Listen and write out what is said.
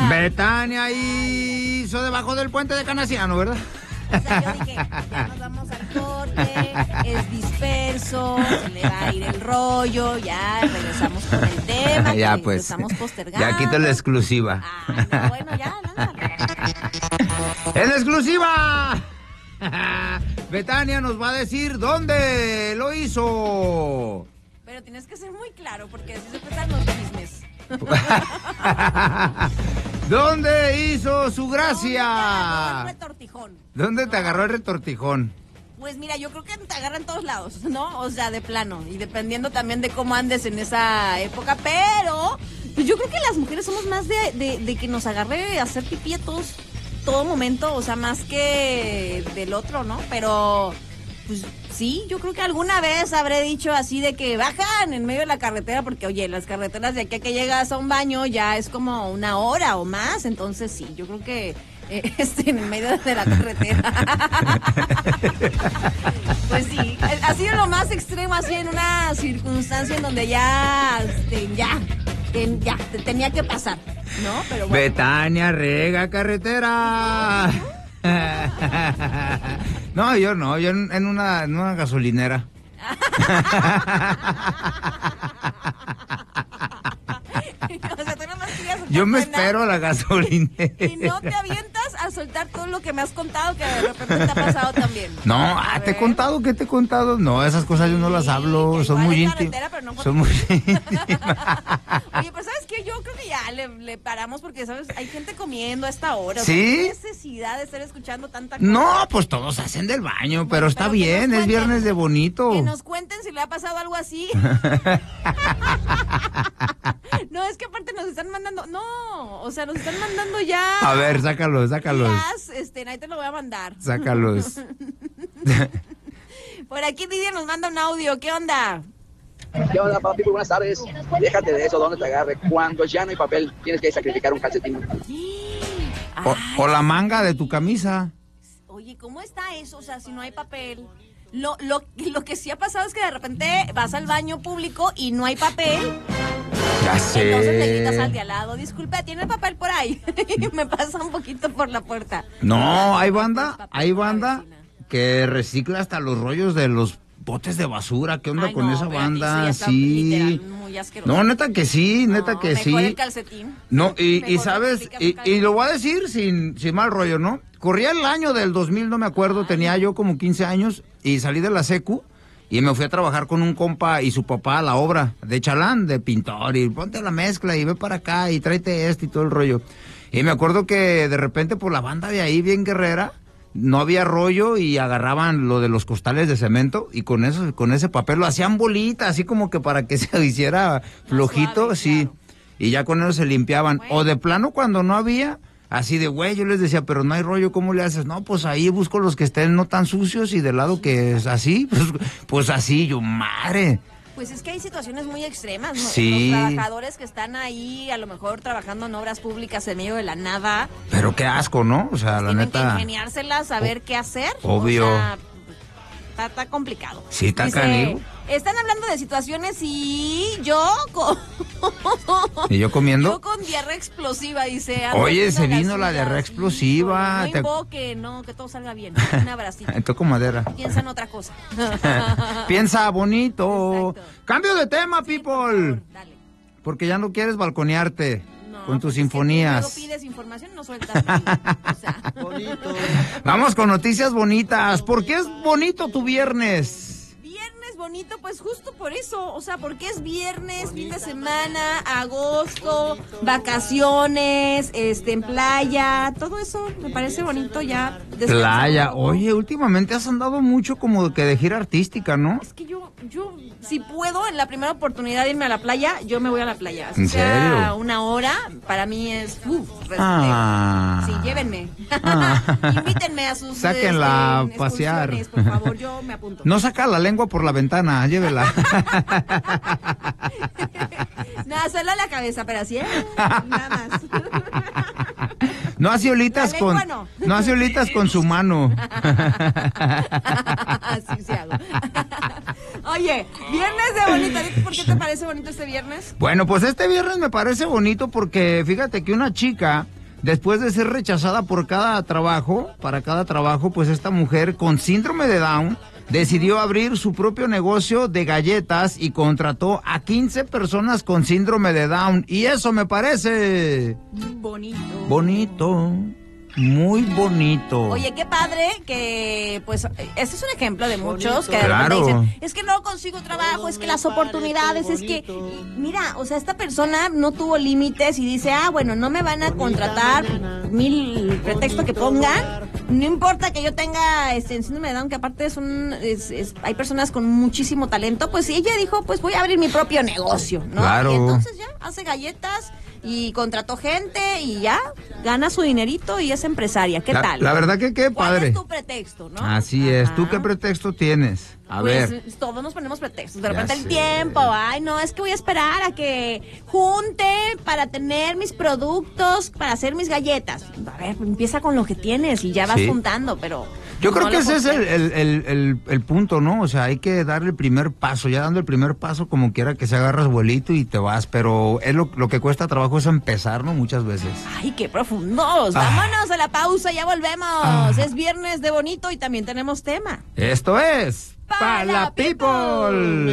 Betania hizo debajo del puente de Canaciano, ¿verdad? O sea, yo dije, ya nos vamos al corte, es disperso, se le va a ir el rollo, ya regresamos con el tema, ya, que pues, estamos postergando. Ya quito la exclusiva. Ay, no, bueno, ya, nada. ¡En exclusiva! Betania nos va a decir dónde lo hizo. Pero tienes que ser muy claro, porque así se cuentan los chismes. ¿Dónde hizo su gracia? Un retortijón. ¿Dónde te agarró el retortijón? Pues mira, yo creo que te agarra en todos lados, ¿no? O sea, de plano. Y dependiendo también de cómo andes en esa época. Pero pues yo creo que las mujeres somos más de que nos agarre a hacer pipí a todo momento. O sea, más que del otro, ¿no? Pero pues sí, yo creo que alguna vez habré dicho así de que bajan en medio de la carretera. Porque oye, las carreteras de aquí a que llegas a un baño ya es como 1 hora o más. Entonces sí, yo creo que en medio de la carretera. Pues sí, ha sido lo más extremo, así en una circunstancia en donde ya tenía que pasar, ¿no? Pero bueno. Betania rega carretera. No, yo en una gasolinera. O sea, tú nomás querías soltar Yo me pena espero a la gasolinera. y no te avientas a soltar todo lo que me has contado que de repente te ha pasado también. No, ¿te he contado? ¿Qué te he contado? No, esas cosas yo no las hablo, son muy íntimas. Son muy íntimas. Oye, pues ¿sabes qué? Yo creo que ya le paramos porque, ¿sabes? Hay gente comiendo a esta hora. ¿Sí? O sea, ¿qué necesidad de estar escuchando tanta cosa? No, pues todos hacen del baño, pero está pero bien, es viernes de bonito. Que nos cuenten si le ha pasado algo así. No, es que aparte nos están mandando, no, o sea, nos están mandando ya. A ver, sácalos. Ahí te lo voy a mandar. Sácalos. Por aquí Lidia nos manda un audio, ¿qué onda? ¿Qué onda, papi? Buenas tardes. Déjate de eso, ¿dónde te agarre? Cuando ya no hay papel, tienes que sacrificar un calcetín. O la manga de tu camisa. Oye, ¿cómo está eso? O sea, si no hay papel. Lo que sí ha pasado es que de repente vas al baño público y no hay papel. Ya sé. Entonces le gritas al de al lado, disculpe, ¿tiene papel por ahí? Y me pasa un poquito por la puerta. No, hay banda que recicla hasta los rollos de los botes de basura. ¿Qué onda con esa banda? Sí. No, neta que sí, mejor el calcetín. No, y sabes, y lo voy a decir sin mal rollo, ¿no? Corría el año del 2000, no me acuerdo, tenía yo como 15 años y salí de la secu y me fui a trabajar con un compa y su papá a la obra de chalán, de pintor, y ponte la mezcla y ve para acá y tráete esto y todo el rollo. Y me acuerdo que de repente por la banda de ahí bien guerrera, no había rollo y agarraban lo de los costales de cemento y con ese papel lo hacían bolita, así como que para que se hiciera flojito, suave, sí. Claro. Y ya con eso se limpiaban. Bueno. O de plano cuando no había, así de güey, yo les decía, pero no hay rollo, ¿cómo le haces? No, pues ahí busco los que estén no tan sucios y del lado que es así, pues así, yo, madre. Pues es que hay situaciones muy extremas, ¿no? Sí. Los trabajadores que están ahí, a lo mejor trabajando en obras públicas en medio de la nada. Pero qué asco, ¿no? O sea, la neta. Tienen que ingeniárselas, saber qué hacer. Obvio. O sea, está complicado. Sí, está canijo. Están hablando de situaciones y yo ¿Y yo comiendo? Yo con diarrea explosiva, dice. Oye, se vino la diarrea explosiva. No invoque, que todo salga bien. Un abracito. Toco madera. Piensa en otra cosa. Piensa bonito. Exacto. Cambio de tema, sí, people. Por favor, dale. Porque ya no quieres balconearte con tus sinfonías. Luego pides información, no sueltas nada. O sea. Bonito. Vamos con noticias bonitas. ¿Por qué es bonito tu viernes? Bonito, pues justo por eso, o sea, porque es viernes, fin de semana, agosto, vacaciones, en playa, todo eso me parece bonito ya. Playa, oye, últimamente has andado mucho como que de gira artística, ¿no? Es que yo, si puedo, en la primera oportunidad de irme a la playa, yo me voy a la playa. ¿En serio? 1 hora, para mí es, sí, llévenme. Invítenme a sus sáquenla a pasear. Por favor, yo me apunto. No saca la lengua por la ventana, llévela. Nada, solo la cabeza, pero así, nada más. No hace olitas no hace olitas con su mano. Así se hago. Oye, viernes de bonita. ¿Por qué te parece bonito este viernes? Bueno, pues este viernes me parece bonito porque fíjate que una chica después de ser rechazada por cada trabajo, pues esta mujer con síndrome de Down decidió abrir su propio negocio de galletas y contrató a 15 personas con síndrome de Down. Y eso me parece... bonito. Muy bonito. Oye, qué padre que, pues, este es un ejemplo de muchos que de repente dicen, es que no consigo trabajo, es que las oportunidades, es que, mira, o sea, esta persona no tuvo límites y dice, bueno, no me van a contratar, mil pretextos que pongan, no importa que yo tenga síndrome de Down, que aparte hay personas con muchísimo talento, pues ella dijo, pues voy a abrir mi propio negocio, ¿no? Claro. Y entonces ya hace galletas y contrató gente y ya gana su dinerito y es empresaria. ¿Qué tal? La verdad que qué padre. ¿Cuál es tu pretexto, no? Así es. ¿Tú qué pretexto tienes? A ver. Todos nos ponemos pretextos. De repente el tiempo. Ay, no, es que voy a esperar a que junte para tener mis productos, para hacer mis galletas. A ver, empieza con lo que tienes y ya vas juntando, pero... Yo creo que ese es el punto, ¿no? O sea, hay que darle el primer paso. Ya dando el primer paso, como quiera que se agarras vuelito y te vas. Pero es lo que cuesta trabajo es empezar, ¿no? Muchas veces. Ay, qué profundos. Vámonos a la pausa, ya volvemos. Es viernes de bonito y también tenemos tema. Esto es... ¡Pa la People!